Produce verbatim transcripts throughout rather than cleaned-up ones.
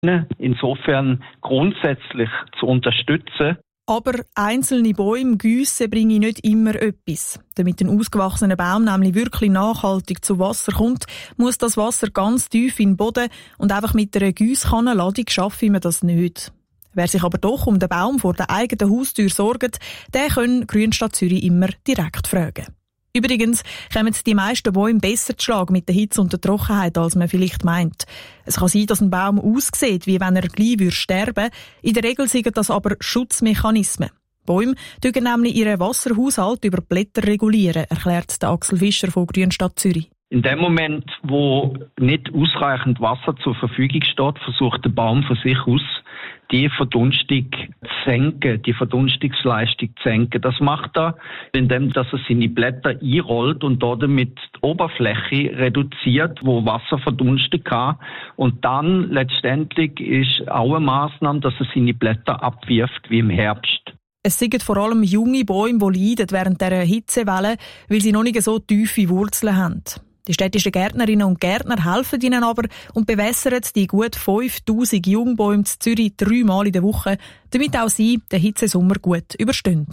insofern grundsätzlich zu unterstützen. Aber einzelne Bäume giessen bringen nicht immer etwas. Damit ein ausgewachsener Baum nämlich wirklich nachhaltig zu Wasser kommt, muss das Wasser ganz tief in den Boden und einfach mit einer Giesskannenladung schaffen wir das nicht. Wer sich aber doch um den Baum vor der eigenen Haustür sorgt, der kann Grünstadt Zürich immer direkt fragen. Übrigens kommen die meisten Bäume besser zu Schlag mit der Hitze und der Trockenheit, als man vielleicht meint. Es kann sein, dass ein Baum aussieht, wie wenn er gleich sterben würde. In der Regel sind das aber Schutzmechanismen. Bäume tun nämlich ihren Wasserhaushalt über Blätter regulieren, erklärt Axel Fischer von Grünstadt Zürich. In dem Moment, wo nicht ausreichend Wasser zur Verfügung steht, versucht der Baum von sich aus, die Verdunstung zu senken, die Verdunstungsleistung zu senken. Das macht er, indem dass er seine Blätter einrollt und damit die Oberfläche reduziert, wo Wasser verdunsten kann. Und dann letztendlich ist auch eine Massnahme, dass er seine Blätter abwirft wie im Herbst. Es sind vor allem junge Bäume, die leiden während dieser Hitzewelle, weil sie noch nicht so tiefe Wurzeln haben. Die städtischen Gärtnerinnen und Gärtner helfen ihnen aber und bewässern die gut fünftausend Jungbäume in Zürich dreimal in der Woche, damit auch sie den Hitzesommer gut überstehen.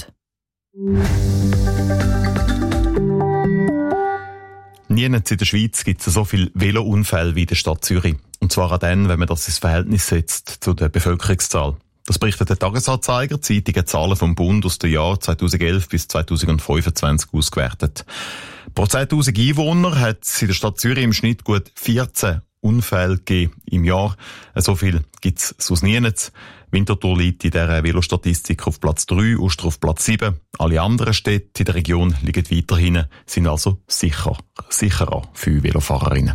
Nirgends in der Schweiz gibt es so viele Velounfälle wie in der Stadt Zürich. Und zwar auch dann, wenn man das ins Verhältnis setzt zu der Bevölkerungszahl. Das berichtet der Tagesanzeiger, zeitige Zahlen vom Bund aus den Jahren zweitausendelf bis zweitausendfünfundzwanzig ausgewertet. Pro zehntausend Einwohner hat es in der Stadt Zürich im Schnitt gut vierzehn Unfälle gegeben im Jahr. So viel gibt es sonst nirgends. Winterthur liegt in dieser Velostatistik auf Platz drei, Uster auf Platz sieben. Alle anderen Städte in der Region liegen weiterhin, sind also sicher, sicherer für Velofahrerinnen.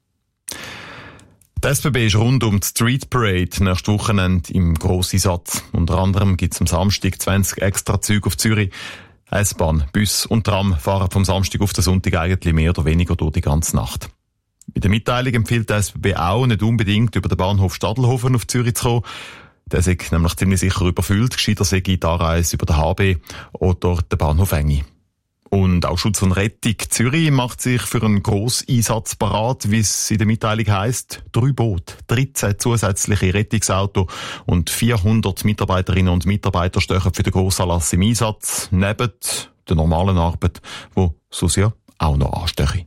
Die S B B ist rund um die Street Parade nächstes Wochenende im Grosseinsatz. Unter anderem gibt es am Samstag zwanzig extra Züge auf Zürich. S-Bahn, Bus und Tram fahren vom Samstag auf den Sonntag eigentlich mehr oder weniger durch die ganze Nacht. In der Mitteilung empfiehlt die S B B auch, nicht unbedingt über den Bahnhof Stadelhofen auf Zürich zu kommen. Der sei nämlich ziemlich sicher überfüllt. Gescheiter sei die Anreise über den H B oder den Bahnhof Engi. Und auch Schutz und Rettung Zürich macht sich für einen Grosseinsatz parat, wie es in der Mitteilung heisst. Drei Boote, dreizehn zusätzliche Rettungsautos und vierhundert Mitarbeiterinnen und Mitarbeiter stehen für den Grossanlass im Einsatz, neben der normalen Arbeit, die sonst ja auch noch anstehe.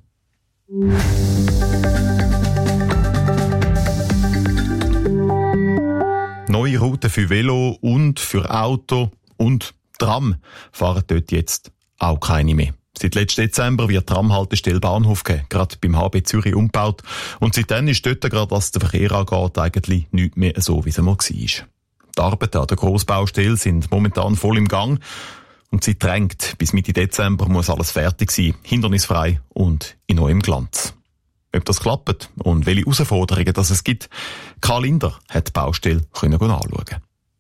Neue Routen für Velo und für Auto und Tram fahren dort jetzt auch keine mehr. Seit letzten Dezember wird die Tramhaltestelle Bahnhof gegeben, gerade beim H B Zürich umgebaut. Und seitdem ist dort, gerade was den Verkehr angeht, eigentlich nichts mehr so, wie es einmal war. Die Arbeiten an der Grossbaustelle sind momentan voll im Gang. Und sie drängt. Bis Mitte Dezember muss alles fertig sein, hindernisfrei und in neuem Glanz. Ob das klappt und welche Herausforderungen das es gibt, Karl Linder hat die Baustelle können anschauen.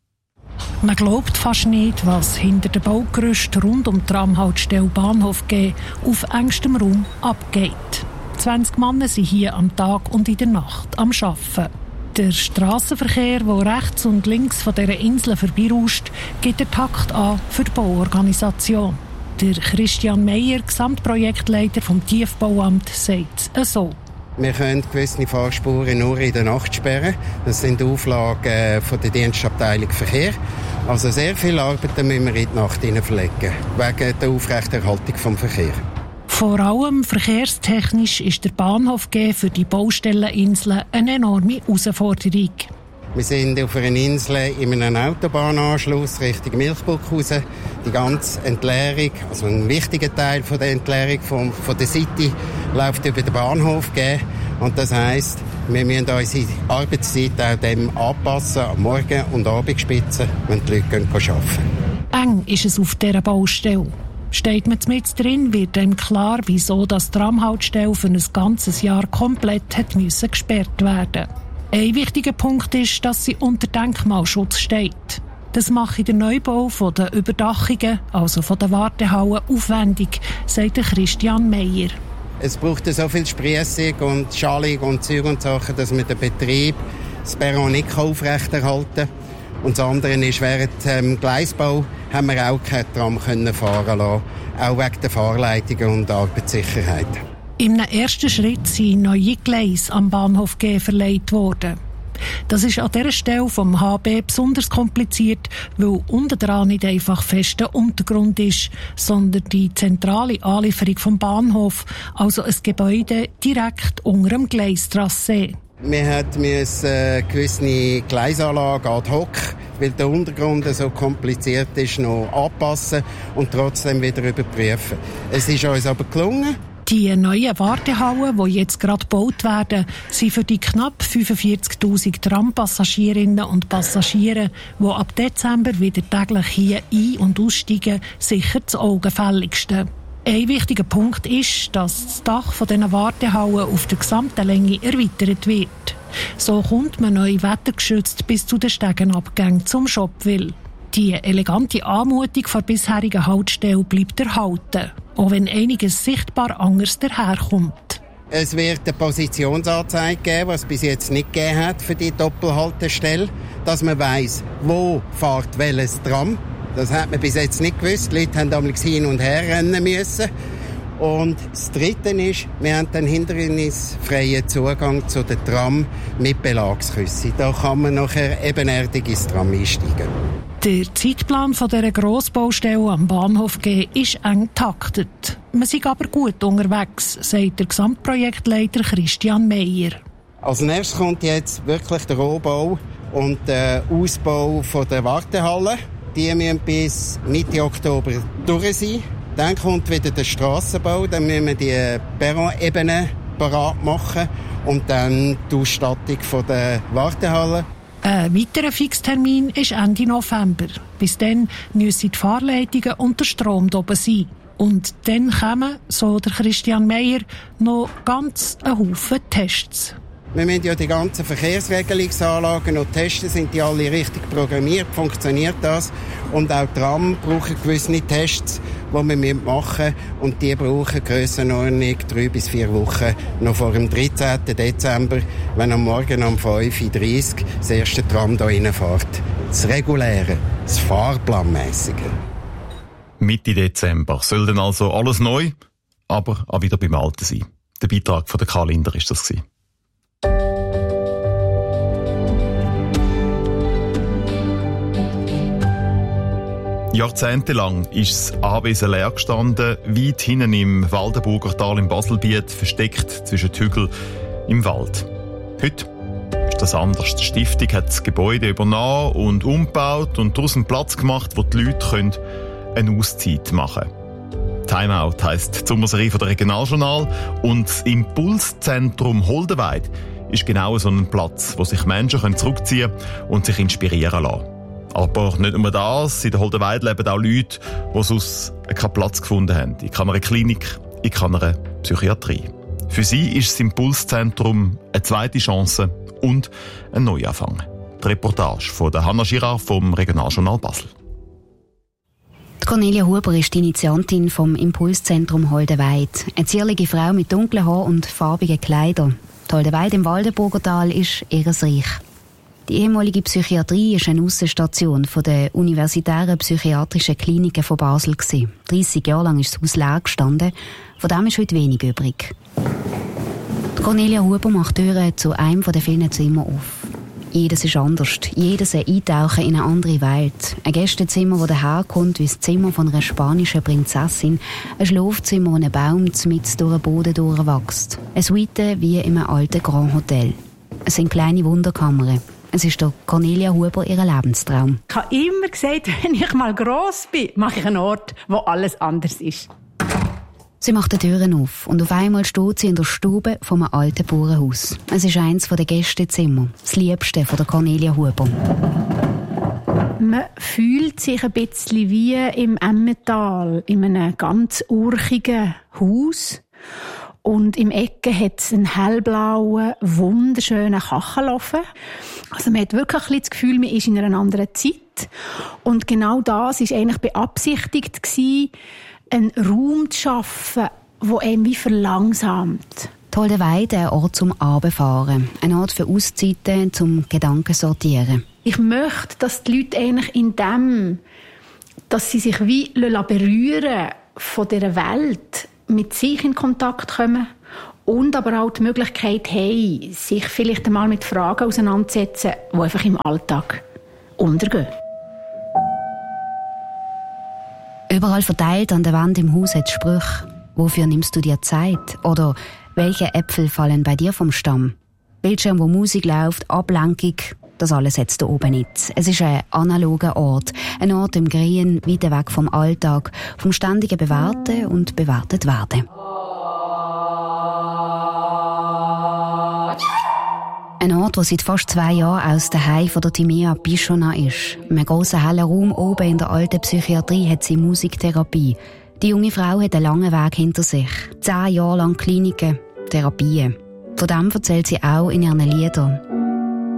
Man glaubt fast nicht, was hinter dem Baugerüst rund um die Tramhaltestelle Bahnhof G auf engstem Raum abgeht. zwanzig Männer sind hier am Tag und in der Nacht am Arbeiten. Der Strassenverkehr, der rechts und links von dieser Insel vorbeirauscht, gibt den Takt an für die Bauorganisation. Der Christian Meyer, Gesamtprojektleiter vom Tiefbauamt, sagt es so. Wir können gewisse Fahrspuren nur in der Nacht sperren. Das sind Auflagen von der Dienstabteilung Verkehr. Also sehr viele Arbeiten müssen wir in die Nacht verlegen, wegen der Aufrechterhaltung des Verkehrs. Vor allem verkehrstechnisch ist der Bahnhof G für die Baustelleninsel eine enorme Herausforderung. Wir sind auf einer Insel in einem Autobahnanschluss Richtung Milchburghausen. Die ganze Entleerung, also ein wichtiger Teil von der Entleerung von, von der City, läuft über den Bahnhof G. Und das heisst, wir müssen unsere Arbeitszeit auch dem anpassen, am Morgen- und Abendspitzen, wenn die Leute arbeiten gehen. Eng ist es auf dieser Baustelle. Steht man mit drin, wird einem klar, wieso das Tramhaltestelle für ein ganzes Jahr komplett hat müssen gesperrt werden. Ein wichtiger Punkt ist, dass sie unter Denkmalschutz steht. Das mache der Neubau von den Überdachungen, also von den Wartehallen, aufwendig, sagt Christian Meyer. Es braucht so viel Spriessung und Schalung und Zeug und Sachen, dass man den Betrieb, das Perron nicht aufrechterhalten kann. Und das andere ist, während dem Gleisbau haben wir auch kein Tram fahren lassen, auch wegen der Fahrleitungen und der Arbeitssicherheit. Im ersten Schritt sind neue Gleise am Bahnhof G verlegt worden. Das ist an dieser Stelle vom H B besonders kompliziert, weil unten dran nicht einfach fester Untergrund ist, sondern die zentrale Anlieferung vom Bahnhof, also ein Gebäude direkt unter dem Gleistrasse. Wir mussten äh, gewisse Gleisanlagen ad hoc, weil der Untergrund so kompliziert ist, noch anpassen und trotzdem wieder überprüfen. Es ist uns aber gelungen. Die neuen Wartehallen, die jetzt gerade gebaut werden, sind für die knapp fünfundvierzigtausend Trampassagierinnen und Passagiere, die ab Dezember wieder täglich hier ein- und aussteigen, sicher das Augenfälligste. Ein wichtiger Punkt ist, dass das Dach von diesen Wartehallen auf der gesamten Länge erweitert wird. So kommt man neu wettergeschützt bis zu den Stegenabgängen zum Schopwil. Die elegante Anmutung der bisherigen Haltestelle bleibt erhalten, auch wenn einiges sichtbar anders daherkommt. Es wird eine Positionsanzeige geben, was es bis jetzt nicht gegeben hat für die Doppelhaltestelle, dass man weiss, wo fährt welches Tram. Das hat man bis jetzt nicht gewusst. Die Leute haben damals hin und her rennen müssen. Und das Dritte ist, wir haben den hindernisfreien Zugang zu den Tram mit Belagsküsse. Da kann man nachher ebenerdig ins Tram einsteigen. Der Zeitplan von dieser Grossbaustelle am Bahnhof G ist eng getaktet. Man ist aber gut unterwegs, sagt der Gesamtprojektleiter Christian Meyer. Als nächstes kommt jetzt wirklich der Rohbau und der Ausbau der Wartehalle. Die müssen bis Mitte Oktober durch sein. Dann kommt wieder der Strassenbau, dann müssen wir die Perron-Ebene parat machen und dann die Ausstattung der Wartehalle. Ein weiterer Fixtermin ist Ende November. Bis dann müssen die Fahrleitungen und der Strom da oben sein. Und dann kommen, so der Christian Meyer, noch ganz ein Haufen Tests. Wir müssen ja die ganzen Verkehrsregelungsanlagen noch testen, sind die alle richtig programmiert, funktioniert das? Und auch Tram brauchen gewisse Tests, die wir machen müssen. Und die brauchen Grössenordnung drei bis vier Wochen noch vor dem dreizehnten Dezember, wenn am Morgen um fünf Uhr dreißig das erste Tram hier reinfährt. Das Reguläre, das Fahrplanmäßige. Mitte Dezember soll dann also alles neu, aber auch wieder beim Alten sein. Der Beitrag von der Karl Linder ist das gewesen. Jahrzehntelang ist das Anwesen leer gestanden, weit hinten im Waldenburger Tal im Baselbiet, versteckt zwischen den Hügeln im Wald. Heute ist das anders. Die Stiftung hat das Gebäude übernommen und umgebaut und daraus einen Platz gemacht, wo die Leute können eine Auszeit machen können. Timeout heisst die Sommerserie von der Regionaljournal und das Impulszentrum Holdenweid ist genau so ein Platz, wo sich Menschen zurückziehen können und sich inspirieren lassen. Aber nicht nur das, in der Holdenweid leben auch Leute, die sonst keinen Platz gefunden haben. In keiner Klinik, in keiner Psychiatrie. Für sie ist das Impulszentrum eine zweite Chance und ein Neuanfang. Die Reportage von der Hanna Girard vom Regionaljournal Basel. Die Cornelia Huber ist die Initiantin vom Impulszentrum Holdenweid. Eine zierliche Frau mit dunklen Haaren und farbigen Kleidern. Die Holdenweid im Waldenburger Tal ist ihr Reich. Die ehemalige Psychiatrie ist eine Aussenstation von der universitären psychiatrischen Kliniken von Basel. dreissig Jahre lang ist das Haus leer gestanden, von dem ist heute wenig übrig. Die Cornelia Huber macht Türen zu einem der vielen Zimmer auf. Jedes ist anders, jedes ein Eintauchen in eine andere Welt. Ein Gästezimmer, das daherkommt wie das Zimmer von einer spanischen Prinzessin, ein Schlafzimmer, wo ein Baum mitten durch den Boden durchwächst. Eine Suite wie in einem alten Grand Hotel. Es sind kleine Wunderkammern. Es ist der Cornelia Huber ihr Lebenstraum. Ich habe immer gesagt, wenn ich mal gross bin, mache ich einen Ort, wo alles anders ist. Sie macht die Türen auf und auf einmal steht sie in der Stube von einem alten Bauernhaus. Es ist eines der Gästezimmer, das liebste von der Cornelia Huber. Man fühlt sich ein bisschen wie im Emmental, in einem ganz urchigen Haus. Und im Ecken hat es einen hellblauen, wunderschönen Kachelofen. Also man hat wirklich ein bisschen das Gefühl, man ist in einer anderen Zeit. Und genau das war eigentlich beabsichtigt gewesen, einen Raum zu schaffen, der einem wie verlangsamt. Die Holdenweide, ein Ort zum Abendfahren, ein Ort für Auszeiten, zum Gedanken sortieren. Ich möchte, dass die Leute eigentlich in dem, dass sie sich wie berühren von dieser Welt, mit sich in Kontakt kommen und aber auch die Möglichkeit haben, sich vielleicht einmal mit Fragen auseinanderzusetzen, die einfach im Alltag untergehen. Überall verteilt an der Wand im Haus hat Sprüche. Wofür nimmst du dir Zeit? Oder welche Äpfel fallen bei dir vom Stamm? Bildschirm, wo Musik läuft, Ablenkung, das alles hat es da oben nicht. Es ist ein analoger Ort. Ein Ort im Grün, weit weg vom Alltag, vom ständigen Bewerten und bewertet werden. Ein Ort, der seit fast zwei Jahren aus der Heim von der Timea Bichona ist. In einem grossen hellen Raum oben in der alten Psychiatrie hat sie Musiktherapie. Die junge Frau hat einen langen Weg hinter sich. Zehn Jahre lang Kliniken, Therapien. Von dem erzählt sie auch in ihren Liedern.